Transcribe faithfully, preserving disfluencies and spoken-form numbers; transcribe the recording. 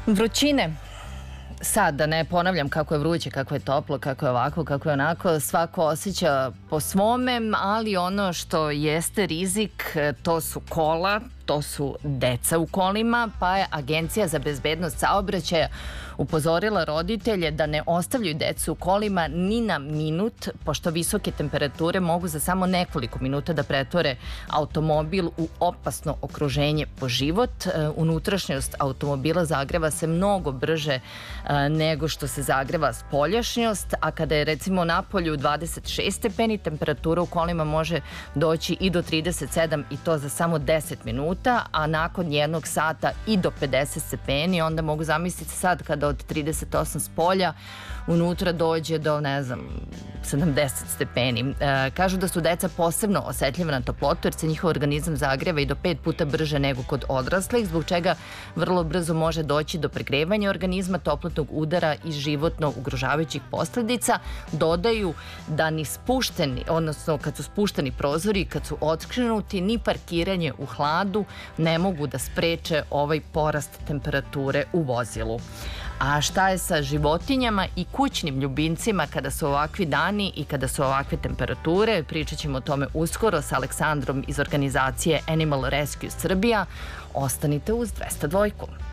Vrućine. Sad, da ne ponavljam kako je vruće, kako je toplo, kako je ovako, kako je onako, svako osjeća po svome, ali ono što jeste rizik, to su kola, to su deca u kolima, pa je Agencija za bezbednost saobraćaja upozorila roditelje da ne ostavljaju decu u kolima ni na minut, pošto visoke temperature mogu za samo nekoliko minuta da pretvore automobil u opasno okruženje po život. Unutrašnjost automobila zagreva se mnogo brže nego što se zagreva spoljašnjost, a kada je recimo napolju dvadeset šest stepeni, temperatura u kolima može doći i do trideset sedam i to za samo deset minuta, a nakon jednog sata i do pedeset stepeni. Onda mogu zamisliti sad kada od trideset osam s polja unutra dođe do, ne znam, sedamdeset stepeni. E, kažu da su deca posebno osetljiva na toplotu jer se njihov organizam zagreva i do pet puta brže nego kod odraslih, zbog čega vrlo brzo može doći do pregrevanja organizma, toplotnog udara i životno ugrožavajućih posledica. Dodaju da ni spušteni, odnosno kad su spušteni prozori, kad su otkrenuti, ni parkiranje u hladu ne mogu da spreče ovaj porast temperature u vozilu. A šta je sa životinjama i kućnim ljubimcima kada su ovakvi dani i kada su ovakve temperature? Pričat ćemo o tome uskoro sa Aleksandrom iz organizacije Animal Rescue Srbija. Ostanite uz dvesta dva.